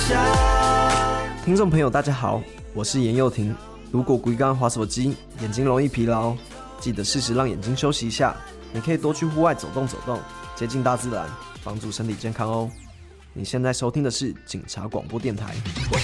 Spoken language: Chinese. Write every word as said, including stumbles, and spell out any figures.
听众朋友大家好，我是严佑廷。如果规刚滑手机，眼睛容易疲劳，记得适时让眼睛休息一下。你可以多去户外走动走动，接近大自然，帮助身体健康哦。你现在收听的是警察广播电台。